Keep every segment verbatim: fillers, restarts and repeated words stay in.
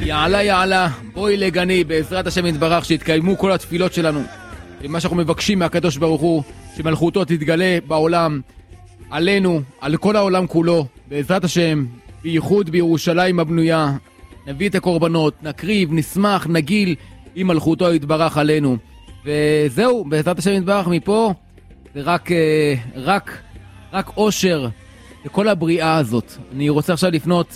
יעלה יעלה, בואי לגני, בעזרת השם יתברך, שיתקיימו כל התפילות שלנו. מה שאנחנו מבקשים מהקדוש ברוך הוא, שמלכותו תתגלה בעולם, עלינו, על כל העולם כולו, בעזרת השם, בייחוד בירושלים הבנויה. נביא את הקורבנות, נקריב, נשמח, נגיל, עם מלכותו יתברך עלינו. וזהו, בעזרת השם יתברך מפה, זה רק, רק, רק אושר לכל הבריאה הזאת. אני רוצה עכשיו לפנות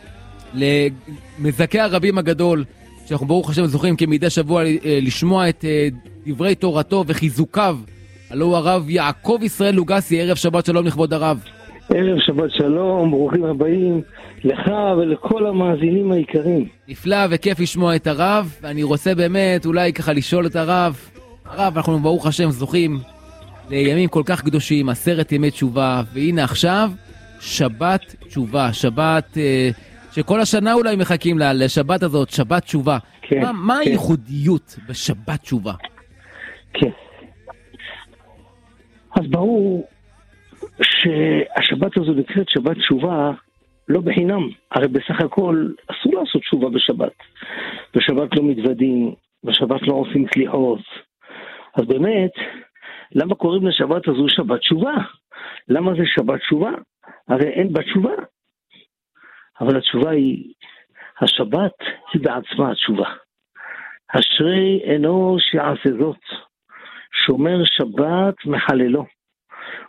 למזכה הרבים הגדול, שאנחנו ברוך השם זוכים כמדי שבוע לשמוע את דברי תורתו וחיזוקיו. הלא הוא הרב יעקב ישראל לוגסי. ערב שבת שלום לכבוד הרב. ערב שבת שלום, ברוכים הבאים לך ולכל המאזינים העיקרים. נפלא וכיף לשמוע את הרב, ואני רוצה באמת אולי ככה לשאול את הרב. הרב, אנחנו ברוך השם זוכים לימים כל כך קדושים, עשרת ימי תשובה, והנה עכשיו שבת תשובה, שבת אה, שכל השנה אולי מחכים לה, לשבת הזאת, שבת תשובה. כן, מה, מה כן. הייחודיות בשבת תשובה? כן. אז ברור שהשבת הזו נקראת שבת תשובה לא בחינם. הרי בסך הכל אסור לעשות תשובה בשבת. בשבת לא מתוודים, בשבת לא עושים סליחות. אז באמת, למה קוראים לשבת הזו שבת תשובה? למה זה שבת תשובה? הרי אין בה תשובה. אבל התשובה היא, השבת היא בעצמה התשובה. אשרי אנוש יעשה זאת, שומר שבת מחללו.